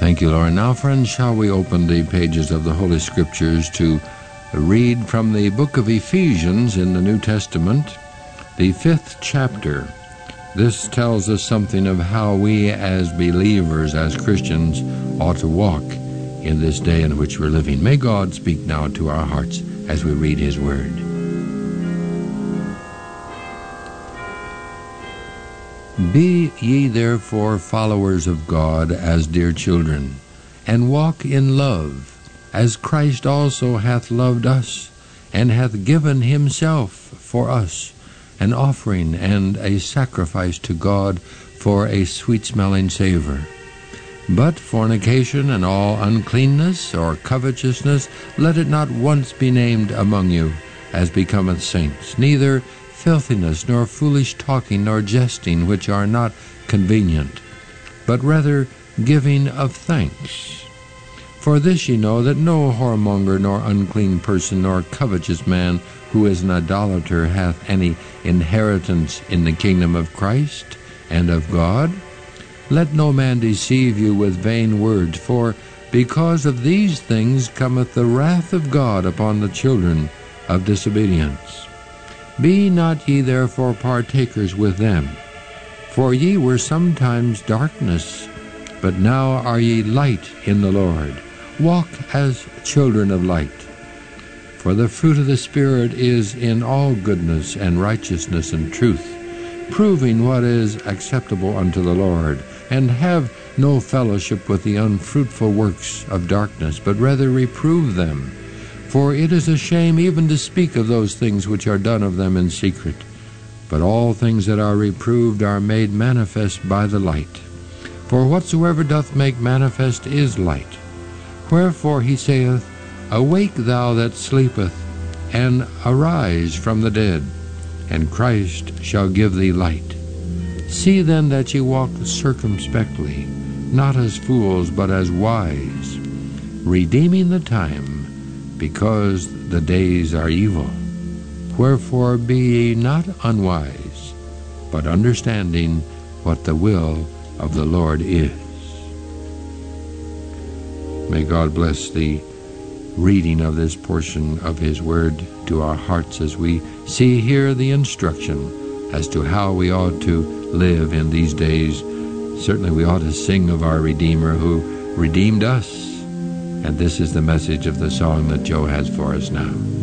Thank you, Lord. Now, friends, shall we open the pages of the Holy Scriptures to read from the book of Ephesians in the New Testament, the 5th chapter. This tells us something of how we as believers, as Christians, ought to walk in this day in which we're living. May God speak now to our hearts as we read His Word. Be ye therefore followers of God as dear children, and walk in love, as Christ also hath loved us, and hath given himself for us, an offering and a sacrifice to God for a sweet-smelling savor. But fornication and all uncleanness or covetousness, let it not once be named among you, as becometh saints, neither filthiness, nor foolish talking, nor jesting, which are not convenient, but rather giving of thanks. For this ye know, that no whoremonger, nor unclean person, nor covetous man, who is an idolater, hath any inheritance in the kingdom of Christ and of God. Let no man deceive you with vain words, for because of these things cometh the wrath of God upon the children of disobedience. Be not ye therefore partakers with them. For ye were sometimes darkness, but now are ye light in the Lord. Walk as children of light. For the fruit of the Spirit is in all goodness and righteousness and truth, proving what is acceptable unto the Lord. And have no fellowship with the unfruitful works of darkness, but rather reprove them. For it is a shame even to speak of those things which are done of them in secret. But all things that are reproved are made manifest by the light. For whatsoever doth make manifest is light. Wherefore he saith, Awake thou that sleepeth, and arise from the dead, and Christ shall give thee light. See then that ye walk circumspectly, not as fools, but as wise, redeeming the time, because the days are evil. Wherefore be ye not unwise, but understanding what the will of the Lord is. May God bless the reading of this portion of His Word to our hearts as we see here the instruction as to how we ought to live in these days. Certainly we ought to sing of our Redeemer who redeemed us. And this is the message of the song that Joe has for us now.